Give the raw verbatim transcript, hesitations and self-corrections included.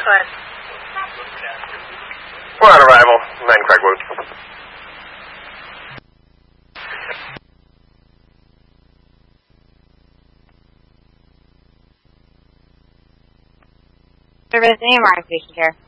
Good. We're on arrival. nine Craigwood. Service A M R Patient Care.